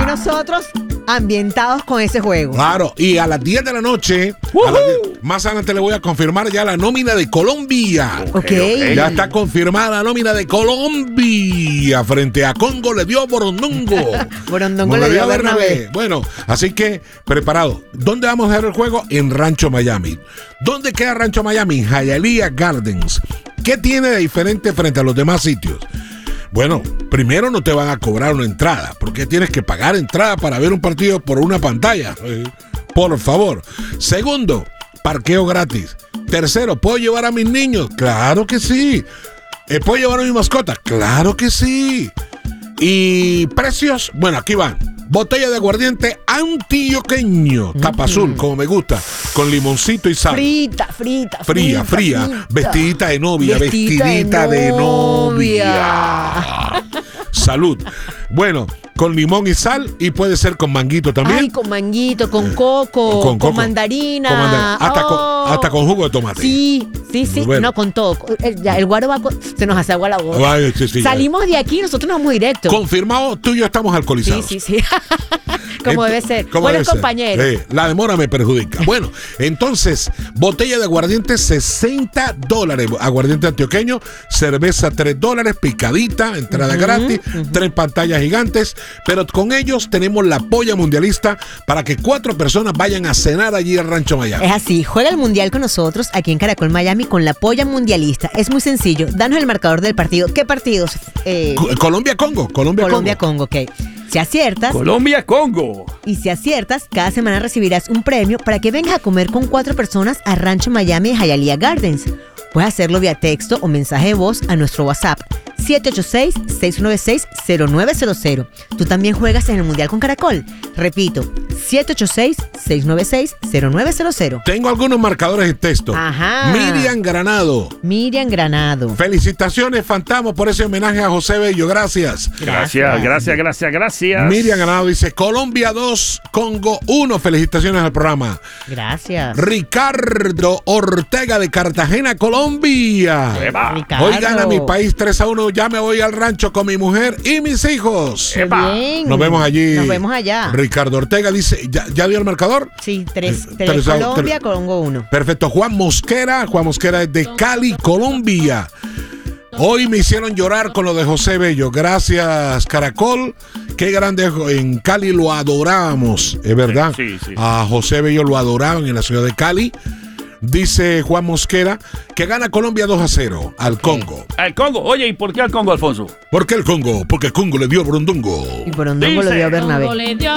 nosotros ambientados con ese juego. Claro, y a las 10 de la noche, más adelante le voy a confirmar ya la nómina de Colombia. Okay. Ya está confirmada la nómina de Colombia. Frente a Congo le dio Borondongo. Borondongo le dio a Bernabé. Bueno, así que preparado. ¿Dónde vamos a ver el juego? En Rancho Miami. ¿Dónde queda Rancho Miami? Hialeah Gardens. ¿Qué tiene de diferente frente a los demás sitios? Bueno, primero no te van a cobrar una entrada, porque tienes que pagar entrada para ver un partido por una pantalla. Por favor. Segundo, parqueo gratis. Tercero, ¿puedo llevar a mis niños? Claro que sí. ¿Puedo llevar a mi mascota? Claro que sí. ¿Y precios? Bueno, aquí van. Botella de aguardiente antioqueño, tapa azul, como me gusta, con limoncito y sal. Fría. Vestidita de novia. Salud. Bueno, con limón y sal, y puede ser con manguito también. Ay, con manguito, con coco, con mandarina. Hasta con jugo de tomate. Sí. Bueno. No, con todo. El guaro se nos hace agua la boca. Ay, sí, salimos de aquí, nosotros nos vamos directo. Confirmado, tú y yo estamos alcoholizados. Sí. Como debe ser. Buenos compañeros. La demora me perjudica. Bueno, entonces, botella de aguardiente $60. Aguardiente antioqueño, cerveza $3, picadita, entrada gratis, 3 pantallas gigantes. Pero con ellos tenemos la polla mundialista para que 4 personas vayan a cenar allí al Rancho Miami. Es así, juega el mundial con nosotros aquí en Caracol Miami con la polla mundialista. Es muy sencillo. Danos el marcador del partido. ¿Qué partidos? Colombia-Congo. Colombia-Congo, ok. Si aciertas... Colombia-Congo. Y si aciertas, cada semana recibirás un premio para que vengas a comer con 4 personas a Rancho Miami de Hialeah Gardens. Puedes hacerlo vía texto o mensaje de voz a nuestro WhatsApp 786-696-0900. Tú también juegas en el Mundial con Caracol. Repito, 786-696-0900. Tengo algunos marcadores de texto. Ajá. Miriam Granado. Felicitaciones, Fantamo, por ese homenaje a José Bello. Gracias. Gracias. Miriam Granado dice: Colombia 2, Congo 1. Felicitaciones al programa. Gracias. Ricardo Ortega de Cartagena, Colombia. Hoy gana mi país 3-1. Ya me voy al rancho con mi mujer y mis hijos. Bien. Nos vemos allí. Nos vemos allá. Ricardo Ortega dice: ¿Ya dio el marcador? Sí, 3 Colombia, Congo 1. Perfecto. Juan Mosquera es de Cali, Colombia. Hoy me hicieron llorar con lo de José Bello. Gracias, Caracol. Qué grande. En Cali lo adorábamos, es verdad. Sí. A José Bello lo adoraban en la ciudad de Cali. Dice Juan Mosquera que gana Colombia 2-0 al Congo. Al Congo. Oye, ¿y por qué al Congo, Alfonso? ¿Por qué el Congo? Porque el Congo le dio a Borondongo. Y Borondongo le dio a Bernabé.